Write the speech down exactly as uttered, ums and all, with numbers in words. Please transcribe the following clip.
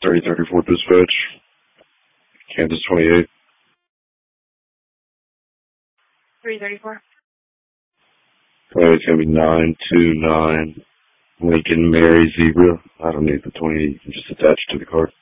thirty thirty-four dispatch, Kansas twenty-eight. three thirty-four. Uh, it's going to be nine two nine Lincoln Mary Zebra. I don't need the twenty-eight. You can just attach it to the car.